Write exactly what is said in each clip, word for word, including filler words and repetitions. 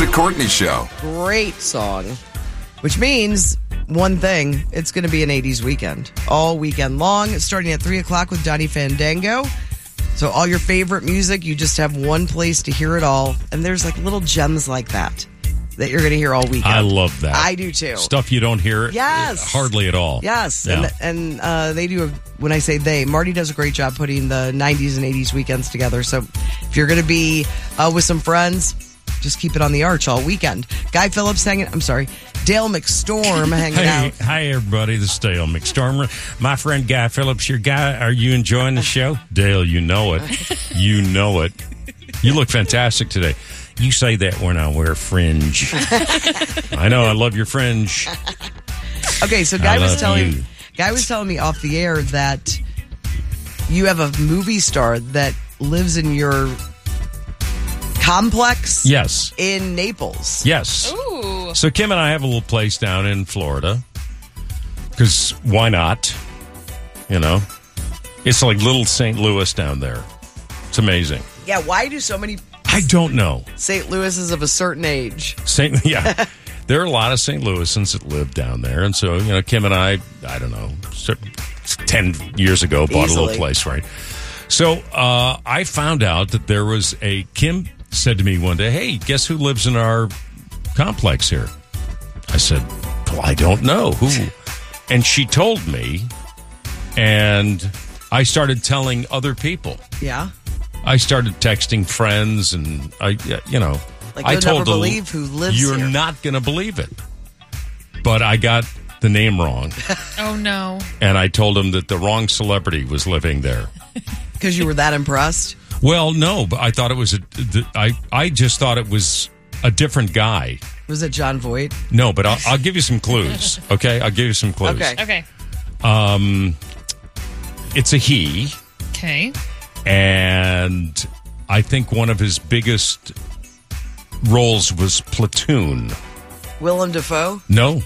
The Courtney Show. Great song. Which means one thing, it's going to be an eighties weekend. All weekend long, starting at three o'clock with Donnie Fandango. So all your favorite music, you just have one place to hear it all. And there's like little gems like that that you're going to hear all weekend. I love that. I do too. Stuff you don't hear yes. hardly at all. Yes. Yeah. And, and uh, they do, a, when I say they, Marty does a great job putting the nineties and eighties weekends together. So if you're going to be uh, with some friends, just keep it on the arch all weekend. Guy Phillips hanging, I'm sorry, Dale McStorm hanging hey, out. Hi, everybody. This is Dale McStorm. My friend Guy Phillips, your guy. Are you enjoying the show? Dale, you know it. You know it. You look fantastic today. You say that when I wear fringe. I know. I love your fringe. Okay, so Guy I was love telling you. Guy was telling me off the air that you have a movie star that lives in your complex. Yes. In Naples. Yes. Ooh. So Kim and I have a little place down in Florida. Because why not? You know? It's like little Saint Louis down there. It's amazing. Yeah, why do so many I don't know. Saint Louis of a certain age? Saint Yeah. There are a lot of Saint Louisans that live down there. And so, you know, Kim and I, I don't know, ten years ago, bought Easily. a little place, right? So uh, I found out that there was a, Kim said to me one day, hey, guess who lives in our complex here? I said, well, I don't know. Who? And she told me, and I started telling other people. Yeah. I started texting friends, and I, you know, Like, I you'll told never the- believe who lives You're here. not going to believe it, but I got the name wrong, Oh, no. and I told him that the wrong celebrity was living there. Because you were that impressed? Well, no, but I thought it was a. th- I I just thought it was a different guy. Was it John Voight? No, but I'll, I'll give you some clues. Okay, I'll give you some clues. Okay. Okay. Um, it's a he. Okay. And I think one of his biggest roles was Platoon. Willem Dafoe? No,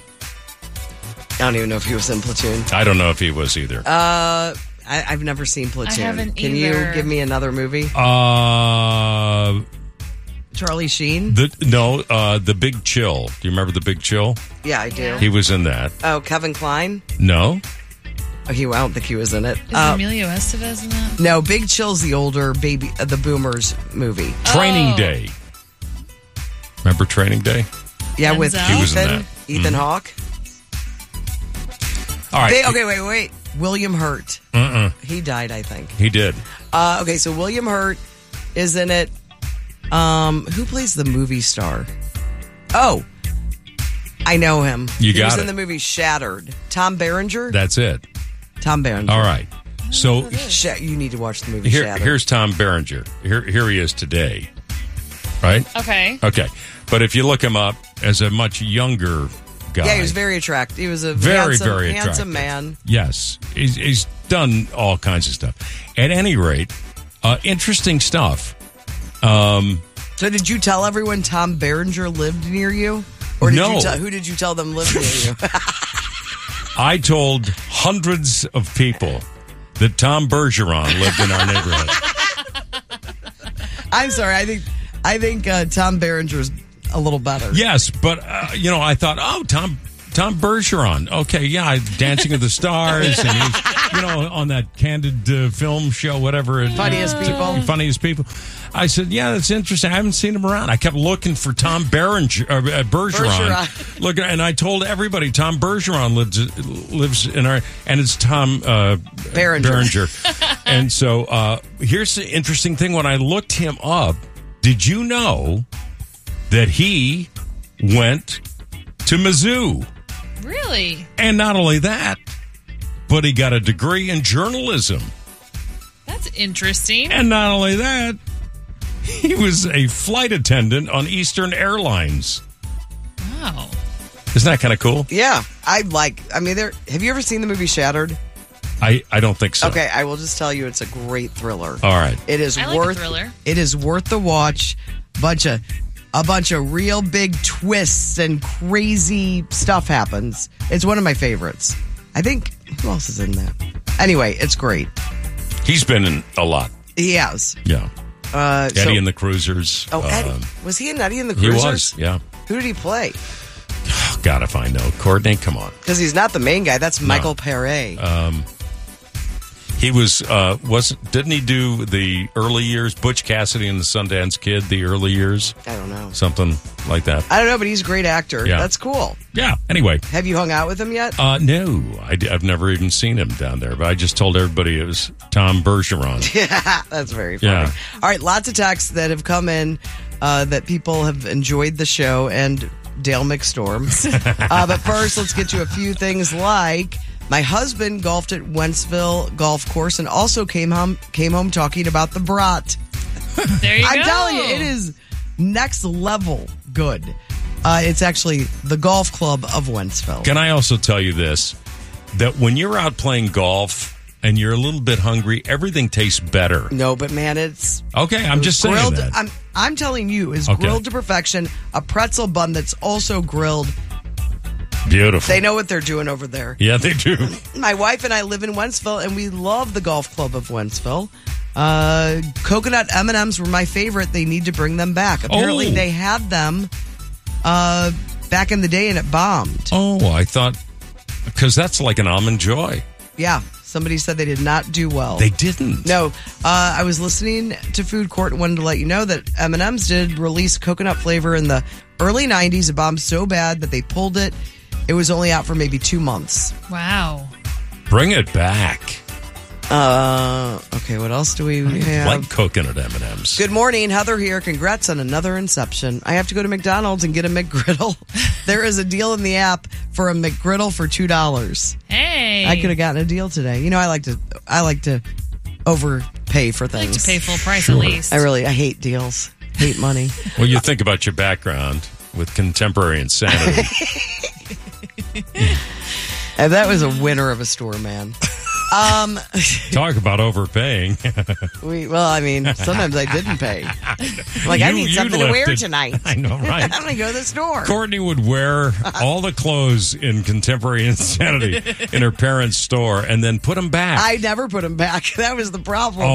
I don't even know if he was in Platoon. I don't know if he was either. Uh, I, I've never seen Platoon. I haven't Can either. you give me another movie? Uh, Charlie Sheen? the no, uh, the Big Chill. Do you remember the Big Chill? Yeah, I do. Yeah. He was in that. Oh, Kevin Kline? No, Oh, he, I don't think he was in it. Is Uh, Emilio Estevez in that? no, Big Chill's the older baby, uh, the Boomers movie. Training Oh. Day. Remember Training Day? Yeah, with Denzel? Ethan, He was in that. Ethan Hawke. All right. They- okay, wait, wait. William Hurt. Uh-uh. He died, I think. He did. Uh, okay, so William Hurt is in it. Um, who plays the movie star? Oh, I know him. You he got was it. in the movie Shattered. Tom Berenger. That's it. Tom Berenger. All right. So Sh- you need to watch the movie here, Shattered. here's Tom Berenger. Here, here he is today. Right? Okay. Okay. But if you look him up as a much younger guy. Yeah, he was very attractive. He was a very, handsome, very handsome attractive. man. Yes. He's, he's done all kinds of stuff. At any rate, uh, interesting stuff. Um, So did you tell everyone Tom Berenger lived near you? Or did No. you tell, who did you tell them lived near you? I told hundreds of people that Tom Bergeron lived in our neighborhood. I'm sorry. I think I think uh, Tom Berenger's a little better. Yes, but, uh, you know, I thought, oh, Tom Tom Bergeron. Okay, yeah, Dancing with the Stars. And he's, you know, on that Candid uh, film show, whatever. It, Funniest People. Funniest People. I said, yeah, that's interesting. I haven't seen him around. I kept looking for Tom Berenger, uh, uh, Bergeron. Bergeron. Look, and I told everybody Tom Bergeron lives lives in our, and it's Tom uh, Berenger. Berenger. And so uh, here's the interesting thing. When I looked him up, did you know that he went to Mizzou? Really? And not only that, but he got a degree in journalism. That's interesting. And not only that, he was a flight attendant on Eastern Airlines. Wow. Isn't that kind of cool? Yeah, I like. I mean, there. Have you ever seen the movie Shattered? I, I don't think so. Okay, I will just tell you, it's a great thriller. All right. It is I like a worth. thriller. It is worth the watch. Bunch of a bunch of real big twists and crazy stuff happens. It's one of my favorites. I think who else is in that? Anyway, it's great. He's been in a lot. He has. Yeah. Uh, Eddie so- and the Cruisers. Oh, Eddie. Um, Was he in Eddie and the he Cruisers? was, yeah. Who did he play? Oh, God, if I know. Courtney, come on. Because he's not the main guy. That's Michael Paré. He was, uh, wasn't, didn't he do the early years? Butch Cassidy and the Sundance Kid, the early years? I don't know. Something like that. I don't know, but he's a great actor. Yeah. That's cool. Yeah, anyway. Have you hung out with him yet? Uh, no, I, have never even seen him down there, but I just told everybody it was Tom Bergeron. Yeah, that's very funny. Yeah. All right, lots of texts that have come in uh, that people have enjoyed the show and Dale McStorm. uh, but first, let's get to a few things like my husband golfed at Wentzville Golf Course and also came home came home talking about the brat. There you I'm go. telling you, it is next level good. Uh, it's actually the golf club of Wentzville. Can I also tell you this? That when you're out playing golf and you're a little bit hungry, everything tastes better. No, but man, it's Okay, I'm just saying grilled. that. I'm I'm telling you, is Okay. grilled to perfection. A pretzel bun that's also grilled. Beautiful. They know what they're doing over there. Yeah, they do. My wife and I live in Wentzville, and we love the golf club of Wentzville. Uh, coconut M and M's were my favorite. They need to bring them back. Apparently, Oh. they had them uh, back in the day, and it bombed. Oh, I thought, because that's like an Almond Joy. Yeah, somebody said they did not do well. They didn't. No, uh, I was listening to Food Court and wanted to let you know that M and M's did release coconut flavor in the early nineties. It bombed so bad that they pulled it. It was only out for maybe two months. Wow. Bring it back. Uh, okay, what else do we have? Like coconut M and M's. Good morning, Heather here. Congrats on another Inception. I have to go to McDonald's and get a McGriddle. There is a deal in the app for a McGriddle for two dollars. Hey. I could have gotten a deal today. You know, I like to, I like to overpay for I things. like to pay full price at least. I really, I hate deals. Hate money. Well, you think about your background with contemporary insanity. And that was a winner of a store, man. Um, Talk about overpaying. we well, I mean, sometimes I didn't pay. I'm like, I You- need you something to wear lifted- tonight. I know, right? I'm gonna go to the store. Courtney would wear all the clothes in contemporary insanity in her parents' store and then put them back. I never put them back. That was the problem.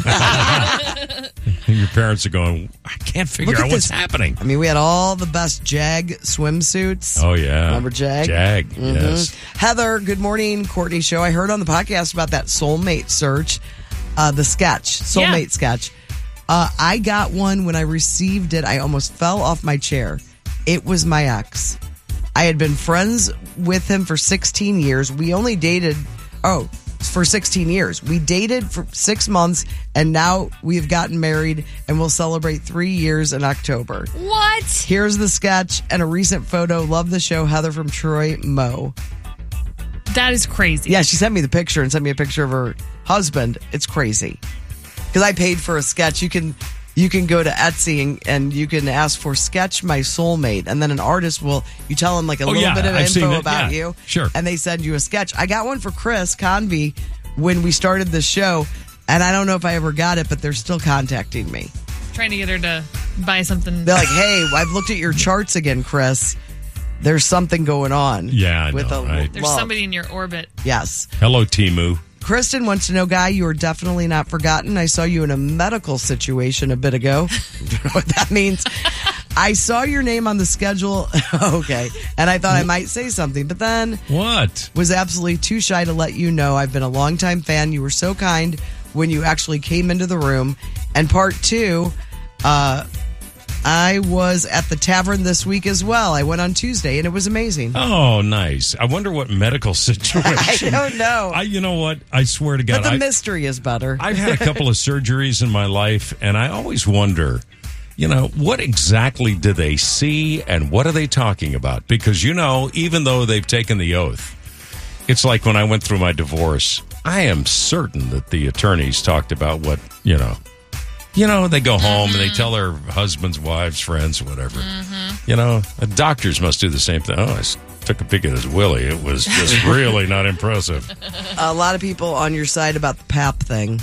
oh. Your parents are going, I can't figure Look out at what's this. happening. I mean, we had all the best Jag swimsuits. Oh, yeah. Remember Jag? Jag, Mhm. yes. Heather, good morning, Courtney Show. I heard on the podcast about that soulmate search, uh, the sketch, soulmate Yeah. sketch. Uh, I got one when I received it. I almost fell off my chair. It was my ex. I had been friends with him for sixteen years. We only dated, oh, for sixteen years. We dated for six months, and now we have gotten married, and we'll celebrate three years in October. What? Here's the sketch and a recent photo. Love the show. Heather from Troy Mo. That is crazy. Yeah, she sent me the picture and sent me a picture of her husband. It's crazy. Because I paid for a sketch. You can you can go to Etsy and, and you can ask for sketch my soulmate. And then an artist will, you tell them like a Oh, little yeah, bit of I've seen info it, about yeah, you. sure. And they send you a sketch. I got one for Chris Convey when we started the show. And I don't know if I ever got it, but they're still contacting me. Trying to get her to buy something. They're like, hey, I've looked at your charts again, Chris. There's something going on. Yeah, I with know, a right? There's love. somebody in your orbit. Yes. Hello, Timu. Kristen wants to know, Guy, you are definitely not forgotten. I saw you in a medical situation a bit ago. Don't know what that means. I saw your name on the schedule. Okay. And I thought I might say something, but then What? was absolutely too shy to let you know. I've been a longtime fan. You were so kind when you actually came into the room. And part two, uh, I was at the tavern this week as well. I went on Tuesday and it was amazing. Oh, nice. I wonder what medical I situation. don't know. I, you know what? I swear to God, but the I, mystery is better. I've had a couple of surgeries in my life, and I always wonder, you know, what exactly do they see and what are they talking about? Because, you know, even though they've taken the oath, it's like when I went through my divorce, I am certain that the attorneys talked about what, you know, you know, they go home and they tell their husbands, wives, friends, whatever. You know, doctors must do the same thing. Oh, I s- took a peek at his willy. It was just really not impressive. A lot of people on your side about the P A P thing.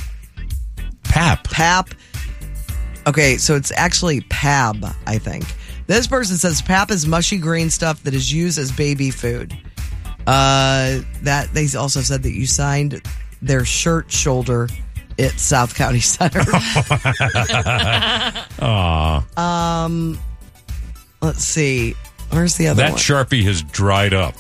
Pap. P A P. Okay, so it's actually P A B, I think. This person says P A P is mushy grain stuff that is used as baby food. Uh, that they also said that you signed their shirt shoulder at South County Center. Aw. Um, let's see. Where's the other That one? Sharpie has dried up.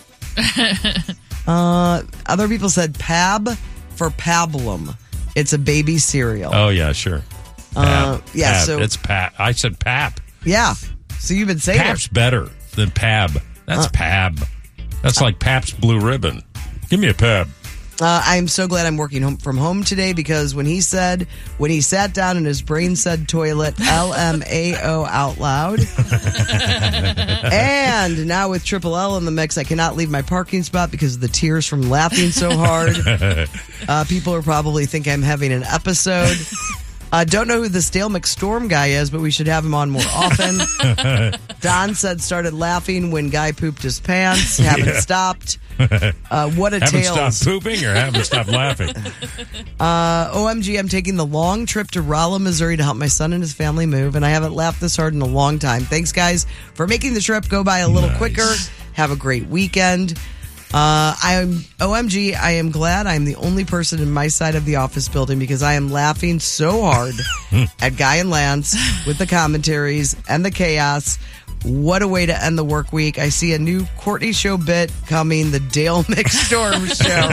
uh, other people said Pab for Pablum. It's a baby cereal. Oh, yeah, sure. Uh, Pap. yeah, Pap. so- It's Pap. I said Pap. Yeah. So you've been saying Pap's it. better than Pab. That's Uh. Pab. That's like Pap's Blue Ribbon. Give me a Pab. Uh, I'm so glad I'm working home from home today because when he said, when he sat down and his brain said toilet, L M A O out loud. And now with Triple L in the mix, I cannot leave my parking spot because of the tears from laughing so hard. Uh, people are probably think I'm having an episode. I uh, don't know who the Stale McStorm guy is, but we should have him on more often. Don said started laughing when guy pooped his pants. Haven't Yeah. stopped. Uh, what a Haven't tale. stopped pooping or haven't stopped laughing? Uh, O M G, I'm taking the long trip to Rolla, Missouri to help my son and his family move, and I haven't laughed this hard in a long time. Thanks, guys, for making the trip go by a little Nice. quicker. Have a great weekend. Uh, I'm O M G, I am glad I'm the only person in my side of the office building because I am laughing so hard at Guy and Lance with the commentaries and the chaos. What a way to end the work week. I see a new Courtney Show bit coming, the Dale McStorm Show.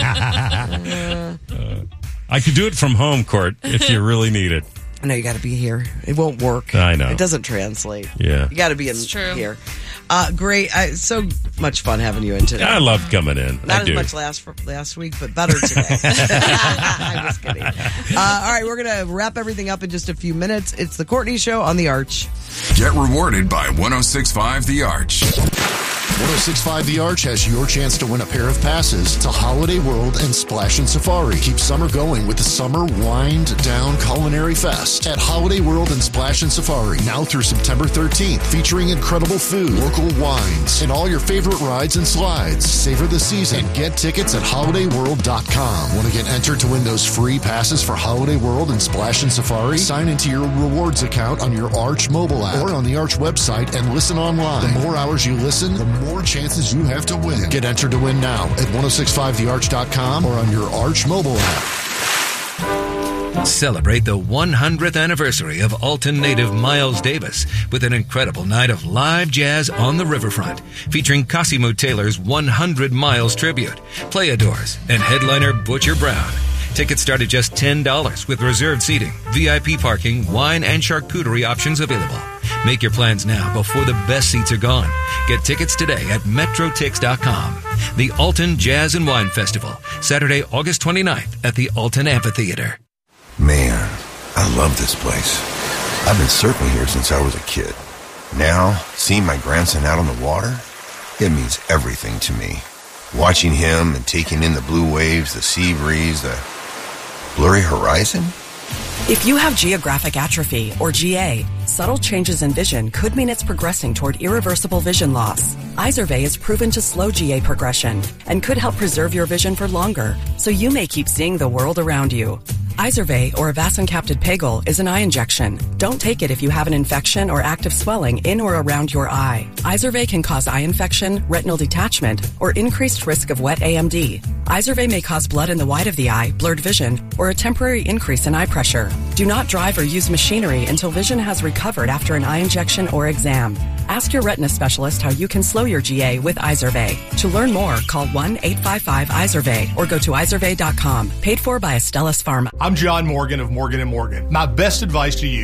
uh, I could do it from home, Court, if you really need it. I know you got to be here. It won't work. I know. It doesn't translate. Yeah. You got to be in It's true. here. Uh, great. I, so much fun having you in today. I love coming in. Not I as do. much last last week, but better today. I'm just kidding. Uh, all right, we're going to wrap everything up in just a few minutes. It's the Courtney Show on The Arch. Get rewarded by one oh six point five The Arch. one oh six point five The Arch has your chance to win a pair of passes to Holiday World and Splash and Safari. Keep summer going with the Summer Wind Down Culinary Fest at Holiday World and Splash and Safari now through September thirteenth, featuring incredible food, local wines, and all your favorite rides and slides. Savor the season and get tickets at holiday world dot com. Want to get entered to win those free passes for Holiday World and Splash and Safari? Sign into your rewards account on your Arch mobile app or on the Arch website and listen online. The more hours you listen, the more chances you have to win. Get entered to win now at ten sixty-five the arch dot com or on your Arch mobile app. Celebrate the one hundredth anniversary of Alton native Miles Davis with an incredible night of live jazz on the riverfront, featuring Cosimo Taylor's one hundred Miles tribute, Playadors, and headliner Butcher Brown. Tickets start at just ten dollars with reserved seating, V I P parking, wine, and charcuterie options available. Make your plans now before the best seats are gone. Get tickets today at metro tix dot com. The Alton Jazz and Wine Festival, Saturday, August twenty-ninth at the Alton Amphitheater. Man, I love this place. I've been surfing here since I was a kid. Now, seeing my grandson out on the water, it means everything to me. Watching him and taking in the blue waves, the sea breeze, the blurry horizon. If you have geographic atrophy, or G A, subtle changes in vision could mean it's progressing toward irreversible vision loss. Izervay is proven to slow G A progression and could help preserve your vision for longer, so you may keep seeing the world around you. Izervay, or avacincaptad pegol, is an eye injection. Don't take it if you have an infection or active swelling in or around your eye. Izervay can cause eye infection, retinal detachment, or increased risk of wet A M D. Izervay may cause blood in the white of the eye, blurred vision, or a temporary increase in eye pressure. Do not drive or use machinery until vision has recovered after an eye injection or exam. Ask your retina specialist how you can slow your G A with Izervay. To learn more, call one eight five five Izervay or go to izervay dot com. Paid for by Astellas Pharma. I'm John Morgan of Morgan and Morgan. My best advice to you